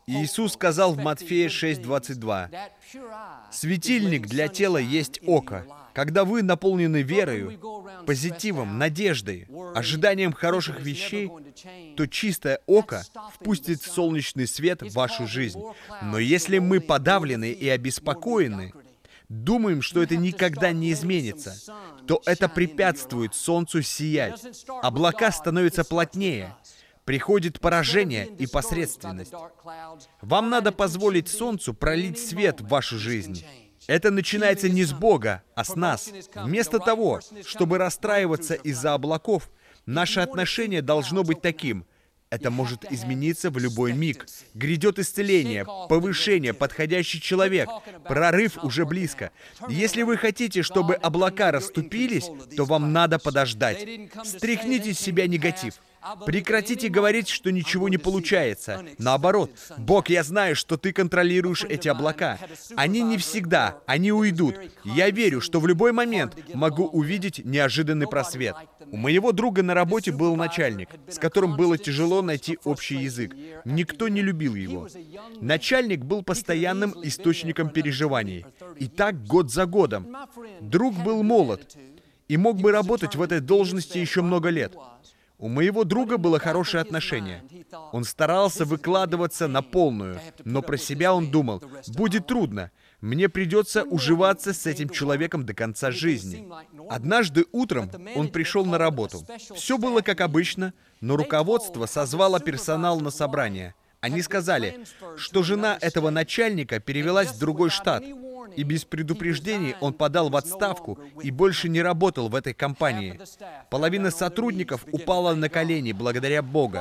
Иисус сказал в Матфея 6:22: «Светильник для тела есть око». Когда вы наполнены верою, позитивом, надеждой, ожиданием хороших вещей, то чистое око впустит солнечный свет в вашу жизнь. Но если мы подавлены и обеспокоены, думаем, что это никогда не изменится, то это препятствует солнцу сиять. Облака становятся плотнее, приходит поражение и посредственность. Вам надо позволить солнцу пролить свет в вашу жизнь. Это начинается не с Бога, а с нас. Вместо того, чтобы расстраиваться из-за облаков, наше отношение должно быть таким: это может измениться в любой миг. Грядет исцеление, повышение, подходящий человек. Прорыв уже близко. Если вы хотите, чтобы облака расступились, то вам надо подождать. Стряхните с себя негатив. Прекратите говорить, что ничего не получается. Наоборот, Бог, я знаю, что Ты контролируешь эти облака. Они не всегда, они уйдут. Я верю, что в любой момент могу увидеть неожиданный просвет. У моего друга на работе был начальник, с которым было тяжело найти общий язык. Никто не любил его. Начальник был постоянным источником переживаний. И так год за годом. Друг был молод и мог бы работать в этой должности еще много лет. У моего друга было хорошее отношение. Он старался выкладываться на полную, но про себя он думал: будет трудно, мне придется уживаться с этим человеком до конца жизни. Однажды утром он пришел на работу. Все было как обычно, но руководство созвало персонал на собрание. Они сказали, что жена этого начальника перевелась в другой штат, и без предупреждений он подал в отставку и больше не работал в этой компании. Половина сотрудников упала на колени благодаря Богу.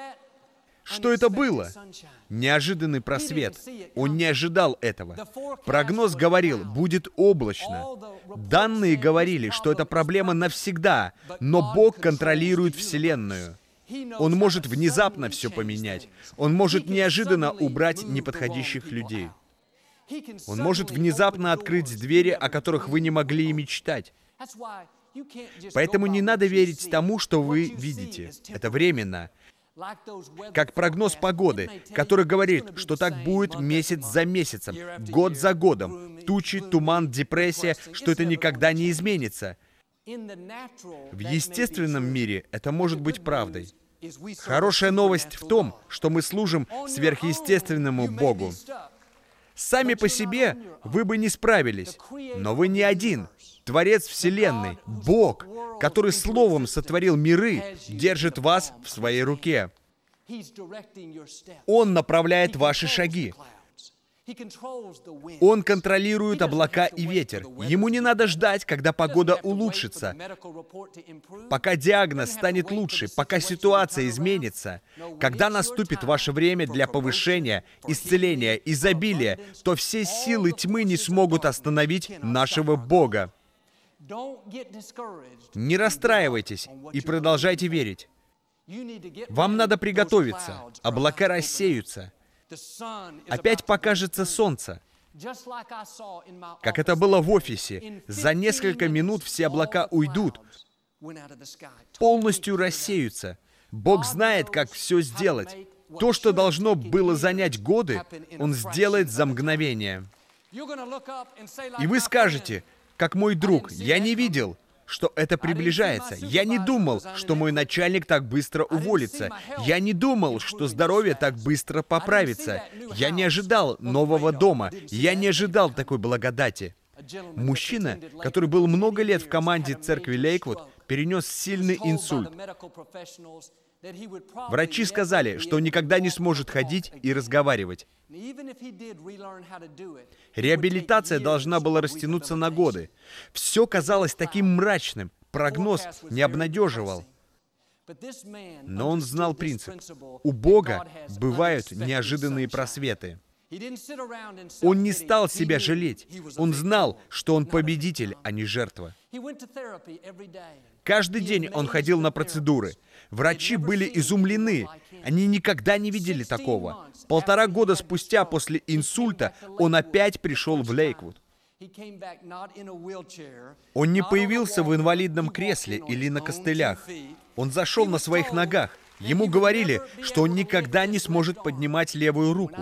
Что это было? Неожиданный просвет. Он не ожидал этого. Прогноз говорил, будет облачно. Данные говорили, что эта проблема навсегда, но Бог контролирует Вселенную. Он может внезапно все поменять. Он может неожиданно убрать неподходящих людей. Он может внезапно открыть двери, о которых вы не могли и мечтать. Поэтому не надо верить тому, что вы видите. Это временно. Как прогноз погоды, который говорит, что так будет месяц за месяцем, год за годом. Тучи, туман, депрессия, что это никогда не изменится. В естественном мире это может быть правдой. Хорошая новость в том, что мы служим сверхъестественному Богу. Сами по себе вы бы не справились, но вы не один. Творец Вселенной, Бог, который Словом сотворил миры, держит вас в своей руке. Он направляет ваши шаги. Он контролирует облака и ветер. Ему не надо ждать, когда погода улучшится, пока диагноз станет лучше, пока ситуация изменится. Когда наступит ваше время для повышения, исцеления, изобилия, то все силы тьмы не смогут остановить нашего Бога. Не расстраивайтесь и продолжайте верить. Вам надо приготовиться. Облака рассеются. Опять покажется солнце. Как это было в офисе, за несколько минут все облака уйдут, полностью рассеются. Бог знает, как все сделать. То, что должно было занять годы, Он сделает за мгновение. И вы скажете, как мой друг, я не видел, что это приближается. Я не думал, что мой начальник так быстро уволится. Я не думал, что здоровье так быстро поправится. Я не ожидал нового дома. Я не ожидал такой благодати. Мужчина, который был много лет в команде церкви Лейквуд, перенес сильный инсульт. Врачи сказали, что он никогда не сможет ходить и разговаривать. Реабилитация должна была растянуться на годы. Все казалось таким мрачным. Прогноз не обнадеживал. Но он знал принцип. У Бога бывают неожиданные просветы. Он не стал себя жалеть. Он знал, что он победитель, а не жертва. Каждый день он ходил на процедуры. Врачи были изумлены. Они никогда не видели такого. 1,5 года спустя после инсульта он опять пришел в Лейквуд. Он не появился в инвалидном кресле или на костылях. Он зашел на своих ногах. Ему говорили, что он никогда не сможет поднимать левую руку.